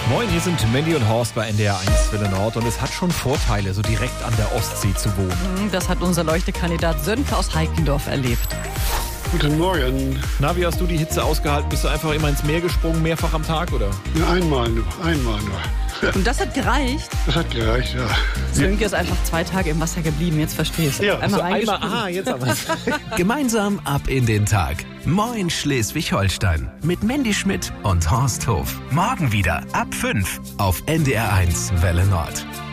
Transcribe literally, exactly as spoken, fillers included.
Moin, hier sind Mandy und Horst bei N D R eins Welle Nord und es hat schon Vorteile, so direkt an der Ostsee zu wohnen. Das hat unser Leuchtekandidat Sönke aus Heikendorf erlebt. Guten Morgen. Na, wie hast du die Hitze ausgehalten? Bist du einfach immer ins Meer gesprungen, mehrfach am Tag, oder? Ja, einmal nur, einmal nur. Und das hat gereicht? Das hat gereicht, ja. Sönke ist einfach zwei Tage im Wasser geblieben, jetzt verstehst du. Ja, einmal So, einmal, reingesprungen. ah, jetzt aber. Gemeinsam ab in den Tag. Moin Schleswig-Holstein. Mit Mandy Schmidt und Horst Hof. Morgen wieder ab fünf auf N D R eins Welle Nord.